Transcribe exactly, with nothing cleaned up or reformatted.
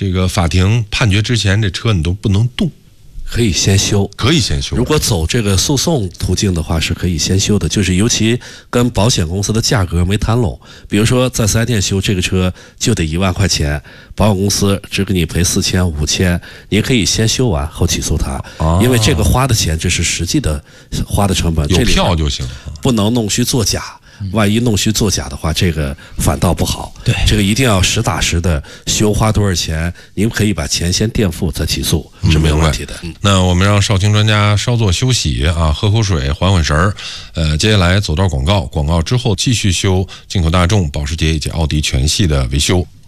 这个法庭判决之前，这车你都不能动。 可以先修， 可以先修。 如果走这个诉讼途径的话，是可以先修的。就是尤其跟保险公司的价格没谈拢，比如说在四 S 店修这个车就得一万块钱，保险公司只给你赔四千、五千，你可以先修完后起诉他， 哦、 因为这个花的钱这是实际的花的成本， 有票就行， 不能弄虚作假。万一弄虚作假的话，这个反倒不好。 对， 这个一定要实打实的修，花多少钱，您可以把钱先垫付再起诉，是没有问题的。 嗯、那我们让少卿专家稍作休息啊，喝口水，缓缓神儿。呃，接下来走到广告，广告之后继续修进口大众、保时捷以及奥迪全系的维修。